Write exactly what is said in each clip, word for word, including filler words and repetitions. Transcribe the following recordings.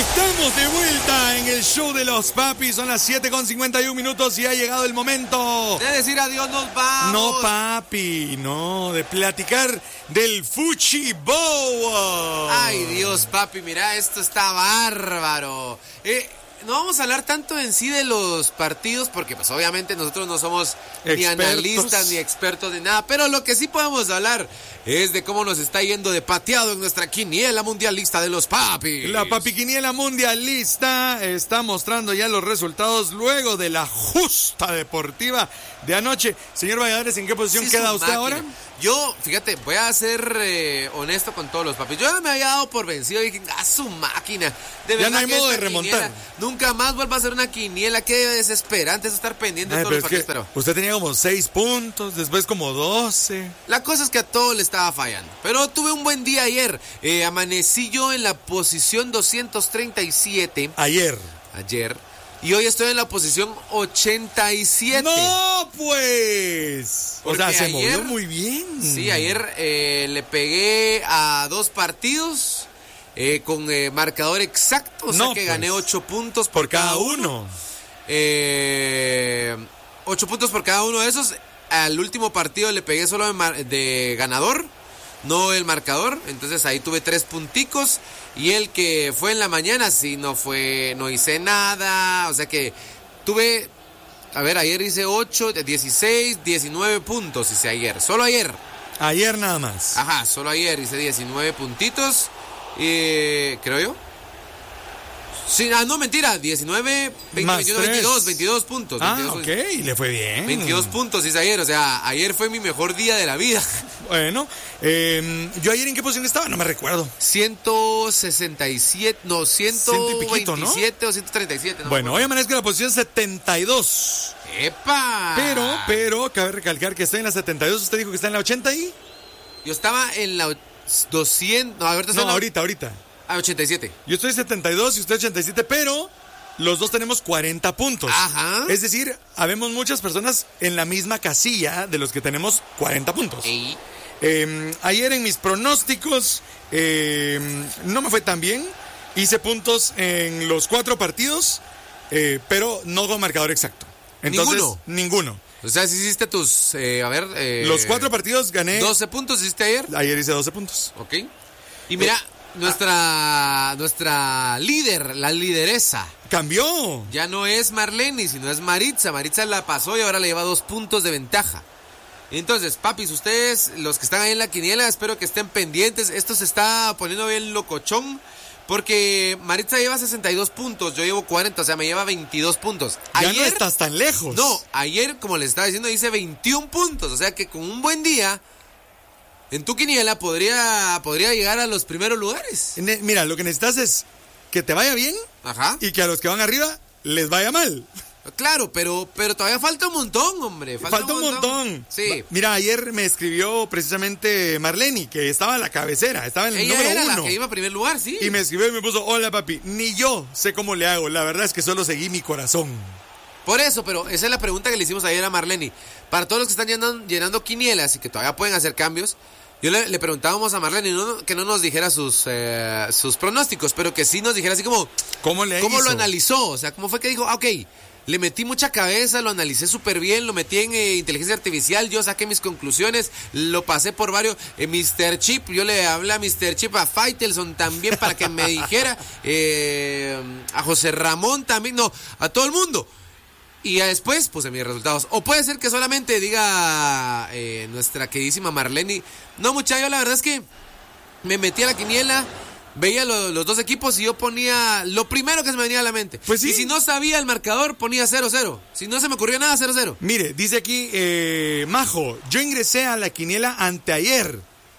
Estamos de vuelta en el show de los papis. Son las siete con cincuenta y un minutos y ha llegado el momento de decir adiós, nos vamos. No, papi, no, de platicar del Fuchiboa. Ay, Dios, papi, mira, esto está bárbaro. Eh, no vamos a hablar tanto en sí de los partidos porque pues obviamente nosotros no somos expertos, ni analistas ni expertos de nada, pero lo que sí podemos hablar es de cómo nos está yendo de pateado en nuestra quiniela mundialista de los papis. La papi quiniela mundialista está mostrando ya los resultados luego de la justa deportiva de anoche. Señor Valladares, ¿en qué posición sí, queda usted máquina. ahora? Yo, fíjate, voy a ser eh, honesto con todos los papis. Yo ya me había dado por vencido y dije, ¡a su máquina! De ya no hay modo de remontar. Quiniela, nunca más vuelva a ser una quiniela. Qué desesperante es estar pendiente Ay, de todos los papis. Es pero usted tenía como seis puntos, después como doce. La cosa es que a todos le estaba fallando. Pero tuve un buen día ayer. Eh, amanecí yo en la posición doscientos treinta y siete. Ayer. Ayer. Y hoy estoy en la posición ochenta y siete. ¡No, pues! Porque o sea, se ayer, movió muy bien. Sí, ayer eh, le pegué a dos partidos eh, con eh, marcador exacto. O sea no, que pues, gané ocho puntos por, por cada, cada uno. uno. Eh, ocho puntos por cada uno de esos. Al último partido le pegué solo de, mar- de ganador, no el marcador. Entonces ahí tuve tres punticos. Y el que fue en la mañana, sí, no fue, no hice nada. O sea que tuve, a ver, ayer hice ocho, dieciséis, diecinueve puntos hice ayer. Solo ayer. Ayer nada más. Ajá, solo ayer hice diecinueve puntitos. Eh, creo yo. Sí, ah, no, mentira, diecinueve, veinte, veintiuno, veintidós, veintidós puntos. Ah, veintidós, ok, le fue bien. veintidós puntos hice ayer, o sea, ayer fue mi mejor día de la vida. Bueno, eh, ¿yo ayer en qué posición estaba? No me recuerdo. ciento sesenta y siete, no, ciento veintisiete, ¿no? O ciento treinta y siete. No bueno, hoy amanezco en la posición setenta y dos. ¡Epa! Pero, pero, cabe recalcar que estoy en la setenta y dos, usted dijo que está en la ochenta y... Yo estaba en la doscientos, no, ahorita No, en la... ahorita, ahorita. Ah, ochenta y siete. Yo estoy setenta y dos y usted ochenta y siete, pero los dos tenemos cuarenta puntos. Ajá. Es decir, habemos muchas personas en la misma casilla de los que tenemos cuarenta puntos. Ey. Eh, ayer en mis pronósticos eh, no me fue tan bien. Hice puntos en los cuatro partidos, eh, pero no con marcador exacto. Entonces, ¿Ninguno? Ninguno. O sea, si hiciste tus, eh, a ver... Eh, los cuatro partidos gané... doce puntos hiciste ayer. Ayer hice doce puntos. Ok. Y mira... Eh. Nuestra, nuestra líder, la lideresa. Cambió. Ya no es Marlene, sino es Maritza. Maritza la pasó y ahora le lleva dos puntos de ventaja. Entonces, papis, ustedes, los que están ahí en la quiniela, espero que estén pendientes. Esto se está poniendo bien locochón. Porque Maritza lleva sesenta y dos puntos, yo llevo cuarenta, o sea, me lleva veintidós puntos. Ya ayer, no estás tan lejos. No, ayer, como les estaba diciendo, hice veintiún puntos. O sea que con un buen día... En tu quiniela podría, podría llegar a los primeros lugares. Ne- mira, lo que necesitas es que te vaya bien. Ajá. Y que a los que van arriba les vaya mal. Claro, pero, pero todavía falta un montón, hombre. Falta, falta un montón. montón. Sí. Mira, ayer me escribió precisamente Marlene, que estaba a la cabecera, estaba en el Ella número era uno. La que iba a primer lugar, sí. Y me escribió y me puso, hola papi, ni yo sé cómo le hago. La verdad es que solo seguí mi corazón. Por eso, pero esa es la pregunta que le hicimos ayer a Marlene. Para todos los que están llenando, llenando quinielas y que todavía pueden hacer cambios, yo le, le preguntábamos a Marlene no, que no nos dijera sus, eh, sus pronósticos, pero que sí nos dijera así como... ¿Cómo le ¿Cómo hizo? lo analizó? O sea, ¿cómo fue que dijo, ah, ok, le metí mucha cabeza, lo analicé súper bien, lo metí en eh, inteligencia artificial, yo saqué mis conclusiones, lo pasé por varios... Eh, mister Chip, yo le hablé a mister Chip, a Faitelson también para que me dijera, eh, a José Ramón también, no, a todo el mundo. Y ya después puse mis resultados. O puede ser que solamente diga eh, nuestra queridísima Marlene, no muchacho, la verdad es que me metí a la quiniela, veía lo, los dos equipos y yo ponía lo primero que se me venía a la mente. Pues sí. Y si no sabía el marcador, ponía cero cero. Si no se me ocurría nada, cero cero. Mire, dice aquí, eh, Majo, yo ingresé a la quiniela anteayer.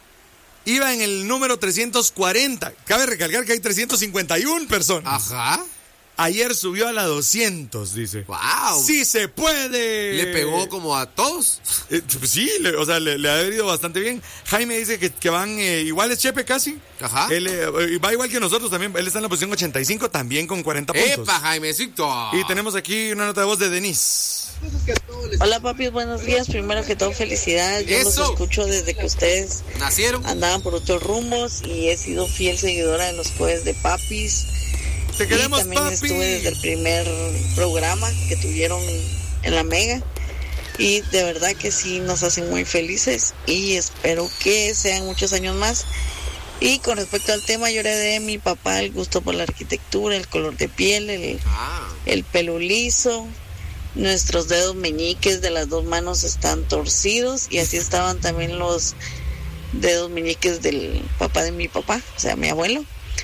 Iba en el número trescientos cuarenta. Cabe recalcar que hay trescientos cincuenta y una personas. Ajá. Ayer subió a la doscientos, dice. ¡Wow! ¡Sí se puede! Le pegó como a todos. Eh, sí, le, o sea, le, le ha ido bastante bien. Jaime dice que, que van eh, iguales, Chepe, casi. Ajá. Él eh, va igual que nosotros también. Él está en la posición ochenta y cinco, también con cuarenta puntos. ¡Epa, Jaimecito! Y tenemos aquí una nota de voz de Denise. Hola, papis, buenos días. Primero que todo, felicidades. Yo ¡Eso! los escucho desde que ustedes nacieron. Andaban por otros rumbos y he sido fiel seguidora de los jueves de papis. Te queremos, y también papi. estuve desde el primer programa que tuvieron en la Mega. Y de verdad que sí nos hacen muy felices y espero que sean muchos años más. Y con respecto al tema, yo heredé de mi papá el gusto por la arquitectura, el color de piel, el, Ah. el pelo liso. Nuestros dedos meñiques de las dos manos están torcidos y así estaban también los dedos meñiques del papá de mi papá, o sea, mi abuelo.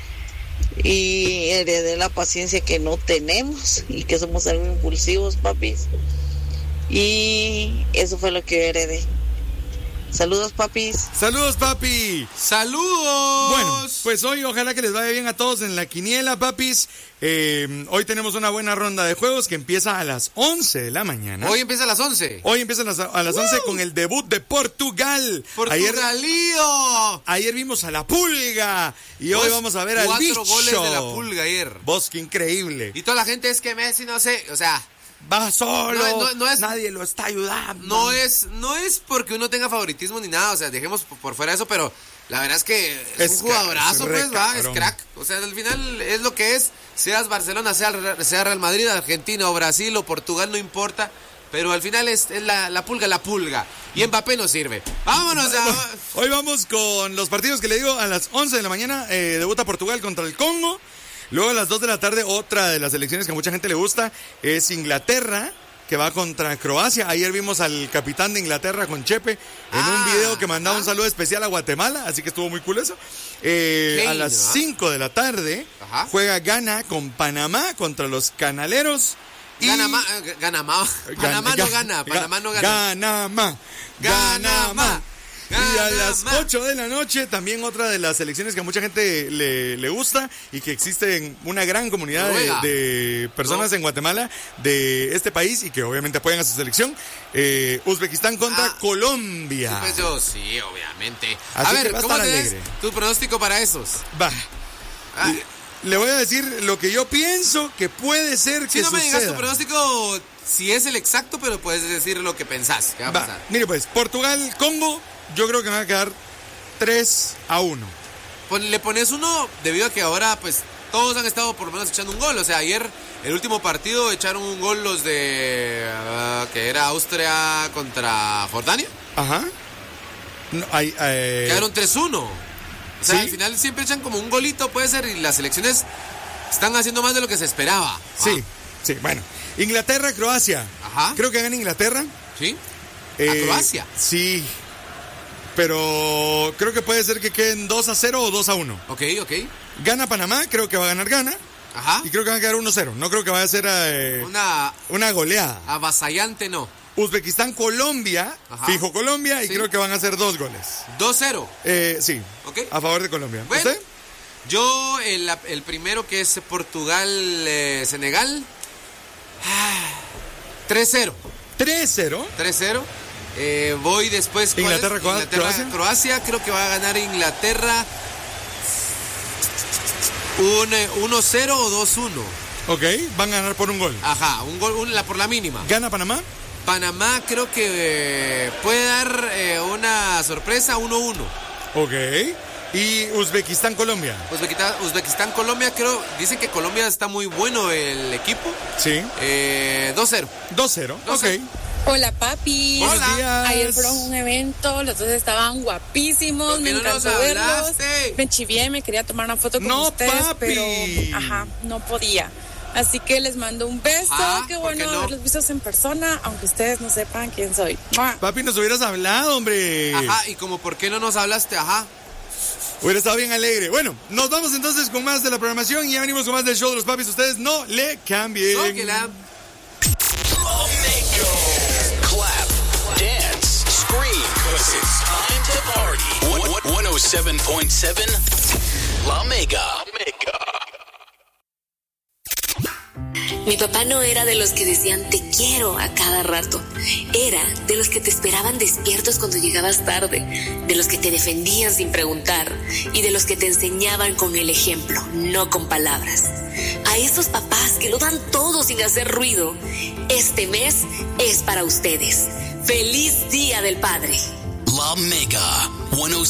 Y heredé la paciencia que no tenemos y que somos algo impulsivos, papis. Y eso fue lo que heredé. Saludos, papis. Saludos, papi. ¡Saludos! Bueno, pues hoy ojalá que les vaya bien a todos en la quiniela, papis. Eh, hoy tenemos una buena ronda de juegos que empieza a las once de la mañana. Hoy empieza a las once. Hoy empieza a las, a las once con el debut de Portugal. Ayer, ¡Portugalío! ayer vimos a la Pulga y hoy Vos, vamos a ver al cuatro bicho. goles de la Pulga ayer. Vos, qué increíble. Y toda la gente es que Messi, no sé, o sea, Va solo, No, no, no es- nadie lo está ayudando. no es, no es porque uno tenga favoritismo ni nada, o sea, dejemos por- por fuera eso, pero la verdad es que es, Es un jugadorazo, crack, es re pues, va, es cabrón. crack. O sea, al final es lo que es, seas Barcelona, sea, sea Real Madrid, Argentina o Brasil o Portugal, no importa. Pero al final es, es la, la pulga, la pulga. Y Mbappé no sirve. Vámonos a... Hoy vamos con los partidos que le digo a las once de la mañana. Eh, debuta Portugal contra el Congo. Luego a las dos de la tarde, otra de las selecciones que a mucha gente le gusta es Inglaterra, que va contra Croacia. Ayer vimos al capitán de Inglaterra con Chepe en Ah, un video que mandaba ah. un saludo especial a Guatemala, así que estuvo muy cool eso. Eh, Kane, a las ¿no? cinco de la tarde Ajá. juega Ghana con Panamá contra los Canaleros. Y- Ganama, eh, Ganama. Panamá no gana, Panamá no gana. Ganama. Ganama. Y a las Ganama. ocho de la noche, también otra de las selecciones que a mucha gente le, le gusta y que existe en una gran comunidad de, Noruega. de personas No. en Guatemala de este país y que obviamente apoyan a su selección. Eh, Uzbekistán contra Ah. Colombia. Pues yo sí, obviamente. Así a que ver, va a ¿cómo estar tenés alegre. tu pronóstico para esos? Va. Ah, Le voy a decir lo que yo pienso que puede ser si que no me digas tu suceda. pronóstico, si es el exacto, pero puedes decir lo que pensás. ¿Qué va a Va. pasar? Mire pues, Portugal, Congo, yo creo que van a quedar tres a uno. Pon- le pones uno debido a que ahora, pues, todos han estado por lo menos echando un gol. O sea, ayer, el último partido, echaron un gol los de... ah, que era Austria contra Jordania. Ajá. No, hay, eh, Quedaron tres uno. O sea, ¿sí? al final siempre echan como un golito, puede ser, y las selecciones están haciendo más de lo que se esperaba. Sí, sí, bueno. Inglaterra, Croacia. Ajá. Creo que gana Inglaterra. ¿Sí? Eh, ¿A Croacia? Sí. Pero creo que puede ser que queden dos a cero o dos a uno. Ok, ok. Gana Panamá, creo que va a ganar Ghana. Ajá. Y creo que va a quedar uno a cero. No creo que vaya a ser eh, una... Una goleada. avasallante no. Uzbekistán, Colombia. Ajá. Fijo Colombia. Y Sí. creo que van a ser dos goles. dos cero. Eh, sí. Ok. A favor de Colombia. Bueno. ¿Usted? Yo, el, el primero que es Portugal-Senegal. tres cero. tres cero. tres cero. Eh, voy después. ¿cuál Inglaterra, es? Croa- Inglaterra, Croacia. Croacia. Creo que va a ganar Inglaterra. Un, eh, uno cero o dos uno. Ok. Van a ganar por un gol. Ajá, un gol un- la, por la mínima. Gana Panamá. Panamá creo que eh, puede dar eh, una sorpresa uno uno. Ok. Y Uzbekistán, Colombia. Uzbekistán, Uzbekistán, Colombia, creo, dicen que Colombia está muy bueno el equipo. Sí. Eh, dos cero. dos cero. dos Ok. cero. Hola, papi. Buenos días. Ayer fueron a un evento, los dos estaban guapísimos, ¿Por me qué no nos encantó verlos. hablaste? Me chivié, me quería tomar una foto con No, ustedes, papi. pero ajá, no podía. Así que les mando un beso, Ajá, qué ¿por qué bueno no? haberlos vistos en persona, aunque ustedes no sepan quién soy. ¡Mua! Papi, nos hubieras hablado, hombre. Ajá, y como por qué no nos hablaste, ajá. Hubiera estado bien alegre. Bueno, nos vamos entonces con más de la programación y ya venimos con más del show de los papis. Ustedes no le cambien. No, que la... Clap, dance, scream, cause it's time to party. one oh seven point seven La Mega. Mi papá no era de los que decían te quiero a cada rato. Era de los que te esperaban despiertos cuando llegabas tarde, de los que te defendían sin preguntar y de los que te enseñaban con el ejemplo, no con palabras. A esos papás que lo dan todo sin hacer ruido, este mes es para ustedes. ¡Feliz Día del Padre! La Mega. one oh